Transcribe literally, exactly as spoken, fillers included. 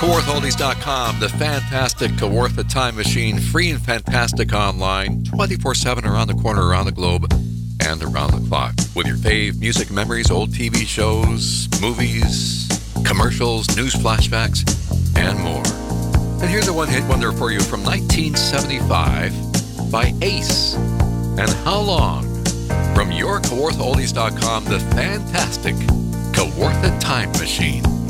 Kawartha Oldies dot com, the fantastic Kawartha Time Machine, free and fantastic online, twenty-four seven around the corner, around the globe, and around the clock. With your fave music memories, old T V shows, movies, commercials, news flashbacks, and more. And here's a one-hit wonder for you from nineteen seventy-five by Ace. And How Long? From your Kawartha Oldies dot com, the fantastic Kawartha Time Machine.